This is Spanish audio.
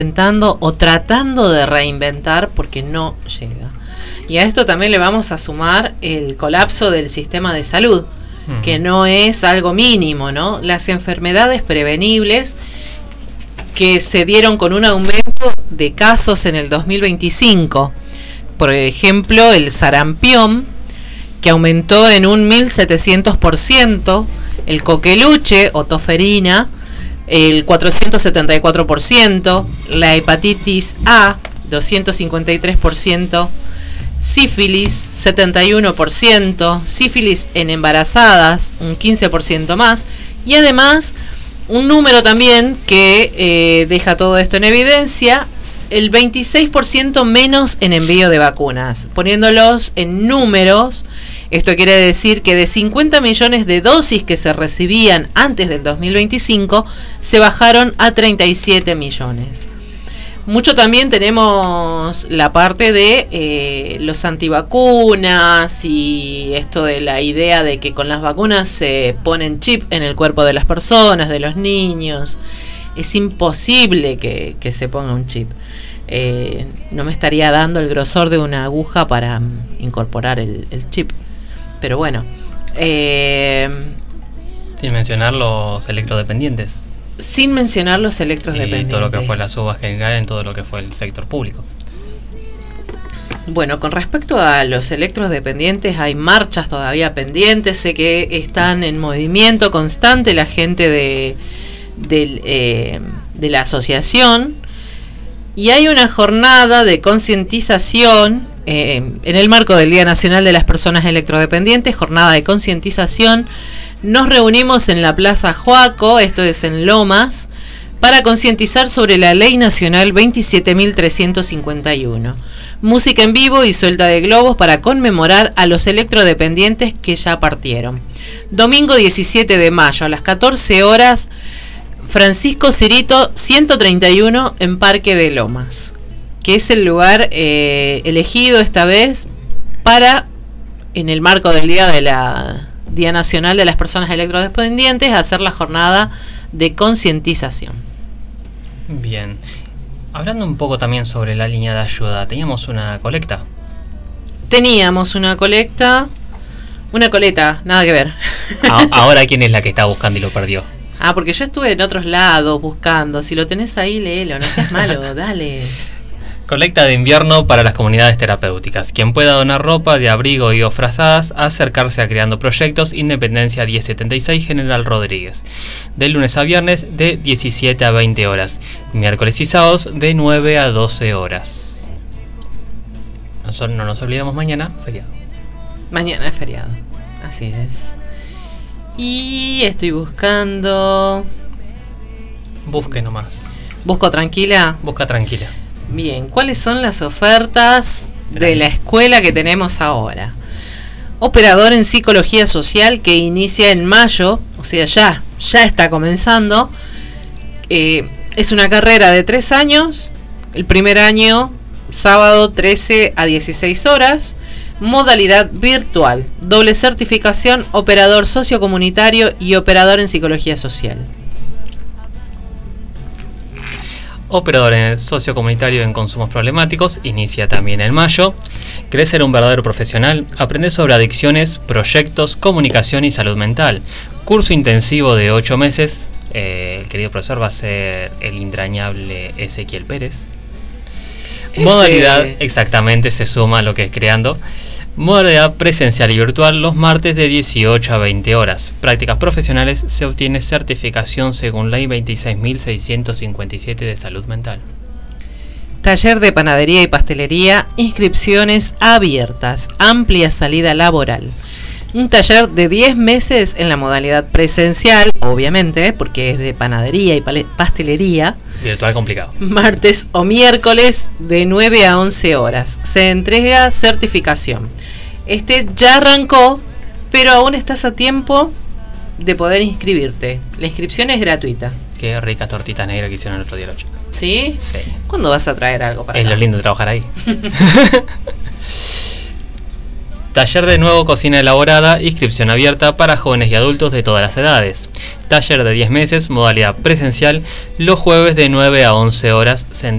inventando o tratando de reinventar porque no llega. Y a esto también le vamos a sumar el colapso del sistema de salud, que no es algo mínimo, ¿no? Las enfermedades prevenibles que se dieron con un aumento de casos en el 2025. Por ejemplo, el sarampión, que aumentó en un 1700%, el coqueluche o toferina, el 474%, la hepatitis A, 253%, sífilis, 71%, sífilis en embarazadas, un 15% más, y además un número también que deja todo esto en evidencia, el 26% menos en envío de vacunas. Poniéndolos en números, esto quiere decir que de 50 millones de dosis que se recibían antes del 2025, se bajaron a 37 millones. Mucho también tenemos la parte de los antivacunas y esto de la idea de que con las vacunas se ponen chip en el cuerpo de las personas, de los niños. Es imposible que se ponga un chip. No me estaría dando el grosor de una aguja para incorporar el chip. Pero bueno. Sin mencionar los electrodependientes. Sin mencionar los electrodependientes. Y todo lo que fue la suba general en todo lo que fue el sector público. Bueno, con respecto a los electrodependientes, hay marchas todavía pendientes. Sé que están en movimiento constante la gente de la asociación. Y hay una jornada de concientización en el marco del Día Nacional de las Personas Electrodependientes, jornada de concientización. Nos reunimos en la Plaza Joaco, esto es en Lomas, para concientizar sobre la Ley Nacional 27.351. Música en vivo y suelta de globos para conmemorar a los electrodependientes que ya partieron. Domingo 17 de mayo a las 14 horas, Francisco Cirito 131 en Parque de Lomas, que es el lugar elegido esta vez para, en el marco del Día Nacional de las Personas Electrodependientes, hacer la jornada de concientización. Bien. Hablando un poco también sobre la línea de ayuda, ¿teníamos una colecta? Teníamos una coleta, nada que ver. Ahora, ¿quién es la que está buscando y lo perdió? Porque yo estuve en otros lados buscando. Si lo tenés ahí, léelo, no seas malo, dale. Colecta de invierno para las comunidades terapéuticas. Quien pueda donar ropa de abrigo y o frazadas, acercarse a Creando Proyectos, Independencia 1076, General Rodríguez. De lunes a viernes de 17 a 20 horas. Miércoles y sábados de 9 a 12 horas. No nos olvidemos, mañana, feriado. Mañana es feriado, así es. Y estoy buscando... Busque nomás. ¿Busco tranquila? Busca tranquila. Bien, ¿cuáles son las ofertas de la escuela que tenemos ahora? Operador en Psicología Social, que inicia en mayo, o sea, ya está comenzando. Es una carrera de 3 años. El primer año, sábado 13 a 16 horas. Modalidad virtual. Doble certificación, operador sociocomunitario y operador en Psicología Social. Operador en sociocomunitario en consumos problemáticos, inicia también en mayo. ¿Querés ser un verdadero profesional? Aprende sobre adicciones, proyectos, comunicación y salud mental. Curso intensivo de 8 meses. El querido profesor va a ser el entrañable Ezequiel Pérez. Modalidad, exactamente, se suma a lo que es Creando. Modalidad presencial y virtual los martes de 18 a 20 horas. Prácticas profesionales, se obtiene certificación según Ley 26.657 de salud mental. Taller de panadería y pastelería, inscripciones abiertas, amplia salida laboral. Un taller de 10 meses en la modalidad presencial, obviamente, porque es de panadería y pastelería. Virtual complicado. Martes o miércoles de 9 a 11 horas. Se entrega certificación. Ya arrancó, pero aún estás a tiempo de poder inscribirte. La inscripción es gratuita. Qué ricas tortitas negras que hicieron el otro día los chicos. ¿Sí? Sí. ¿Cuándo vas a traer algo para acá? Es lo lindo de trabajar ahí. Taller de nuevo cocina elaborada, inscripción abierta para jóvenes y adultos de todas las edades. Taller de 10 meses, modalidad presencial, los jueves de 9 a 11 horas.